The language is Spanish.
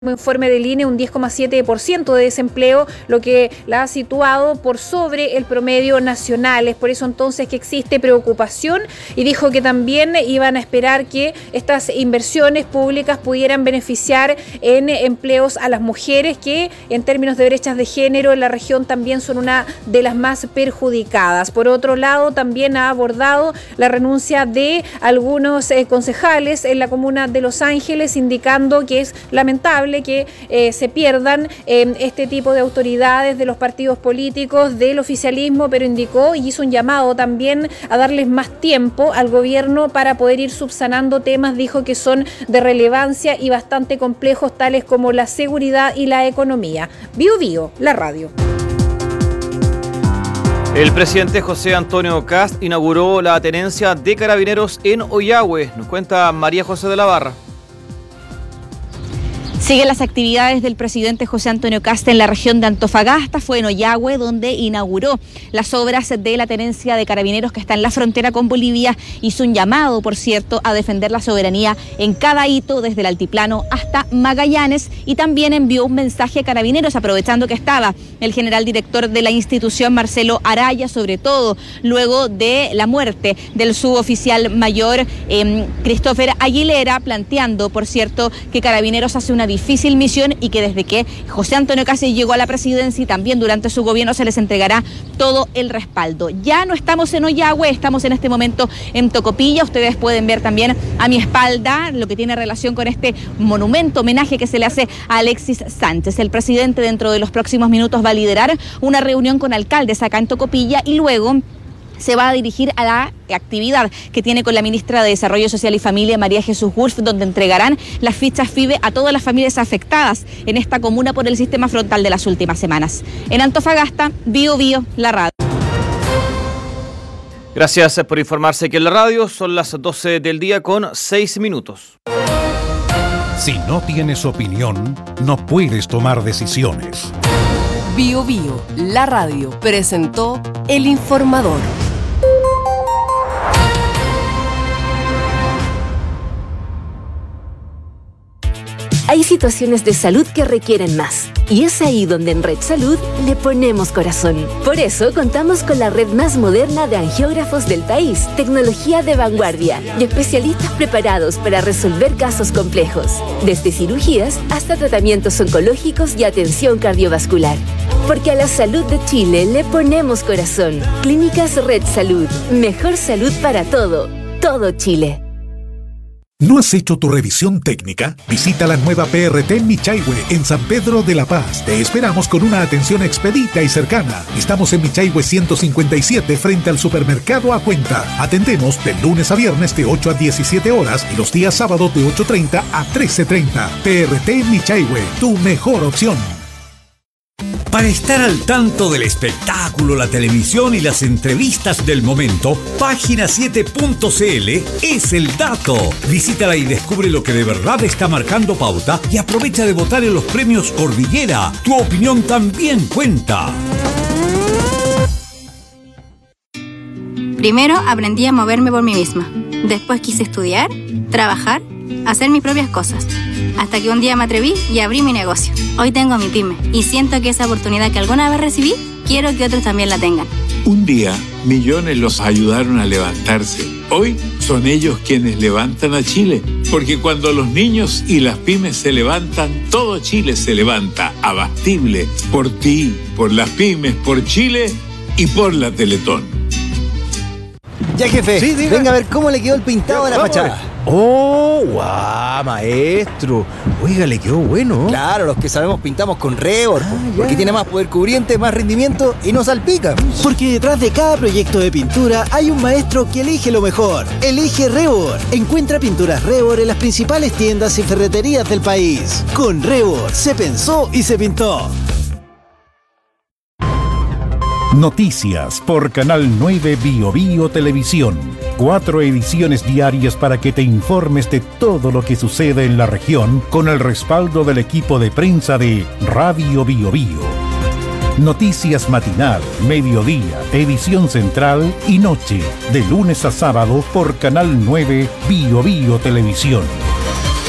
informe del INE, un 10,7% de desempleo, lo que la ha situado por sobre el promedio nacional. Es por eso entonces que existe preocupación, y dijo que también iban a esperar que estas inversiones públicas pudieran beneficiar en empleos a las mujeres, que en términos de brechas de género en la región también son una de las más perjudicadas. Por otro lado, también ha abordado la renuncia de algunos concejales en la comuna de Los Ángeles, indicando que es lamentable que se pierdan este tipo de autoridades de los partidos políticos, del oficialismo, pero indicó y hizo un llamado también a darles más tiempo al gobierno para poder ir subsanando temas, dijo, que son de relevancia y bastante complejos, tales como la seguridad y la economía. Bio Bio, la radio. El presidente José Antonio Kast inauguró la tenencia de carabineros en Ollagüe. Nos cuenta María José de la Barra. Siguen las actividades del presidente José Antonio Kast en la región de Antofagasta. Fue en Ollagüe donde inauguró las obras de la tenencia de carabineros que está en la frontera con Bolivia. Hizo un llamado, por cierto, a defender la soberanía en cada hito, desde el altiplano hasta Magallanes, y también envió un mensaje a carabineros, aprovechando que estaba el general director de la institución, Marcelo Araya, sobre todo luego de la muerte del suboficial mayor Christopher Aguilera, planteando, por cierto, que carabineros hace una difícil misión y que desde que José Antonio Kast llegó a la presidencia y también durante su gobierno se les entregará todo el respaldo. Ya no estamos en Ollagüe, estamos en este momento en Tocopilla. Ustedes pueden ver también a mi espalda lo que tiene relación con este monumento, homenaje que se le hace a Alexis Sánchez. El presidente dentro de los próximos minutos va a liderar una reunión con alcaldes acá en Tocopilla y luego se va a dirigir a la actividad que tiene con la ministra de Desarrollo Social y Familia, María Jesús Wolf, donde entregarán las fichas FIBE a todas las familias afectadas en esta comuna por el sistema frontal de las últimas semanas. En Antofagasta, Bio Bio, la radio. Gracias por informarse aquí en la radio. Son las 12 del día con 6 minutos. Si no tienes opinión, no puedes tomar decisiones. Bio Bio, la radio, presentó El Informador. Hay situaciones de salud que requieren más, y es ahí donde en Red Salud le ponemos corazón. Por eso contamos con la red más moderna de angiógrafos del país, tecnología de vanguardia y especialistas preparados para resolver casos complejos, desde cirugías hasta tratamientos oncológicos y atención cardiovascular. Porque a la salud de Chile le ponemos corazón. Clínicas Red Salud, mejor salud para todo Chile. ¿No has hecho tu revisión técnica? Visita la nueva PRT en Michaihue, en San Pedro de la Paz. Te esperamos con una atención expedita y cercana. Estamos en Michaihue 157, frente al supermercado A Cuenta. Atendemos de lunes a viernes de 8 a 17 horas y los días sábados de 8:30 a 13:30. PRT en Michaihue, tu mejor opción. Para estar al tanto del espectáculo, la televisión y las entrevistas del momento, Página7.cl es el dato. Visítala y descubre lo que de verdad está marcando pauta y aprovecha de votar en los premios Cordillera. Tu opinión también cuenta. Primero aprendí a moverme por mí misma. Después quise estudiar, trabajar, hacer mis propias cosas. Hasta que un día me atreví y abrí mi negocio. Hoy tengo mi pyme y siento que esa oportunidad que alguna vez recibí, quiero que otros también la tengan. Un día, millones los ayudaron a levantarse. Hoy son ellos quienes levantan a Chile. Porque cuando los niños y las pymes se levantan, todo Chile se levanta. Abastible. Por ti, por las pymes, por Chile y por la Teletón. Ya, jefe, sí, venga a ver cómo le quedó el pintado de la fachada. ¡Oh, guau, maestro! Oiga, le quedó bueno. Claro, los que sabemos pintamos con Rebor, porque tiene más poder cubriente, más rendimiento y no salpica. Porque detrás de cada proyecto de pintura hay un maestro que elige lo mejor. Elige Rebor. Encuentra pinturas Rebor en las principales tiendas y ferreterías del país. Con Rebor se pensó y se pintó. Noticias por Canal 9 Bio Bio Televisión. 4 ediciones diarias para que te informes de todo lo que sucede en la región con el respaldo del equipo de prensa de Radio Bio Bio. Noticias matinal, mediodía, edición central y noche, de lunes a sábado por Canal 9 Bio Bio Televisión.